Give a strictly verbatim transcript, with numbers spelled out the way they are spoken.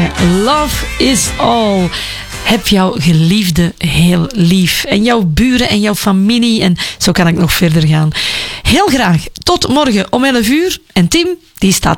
zingen. Love is all. Heb jouw geliefde heel lief. En jouw buren en jouw familie. En zo kan ik nog verder gaan. Heel graag. Tot morgen om elf uur. En Tim, die staat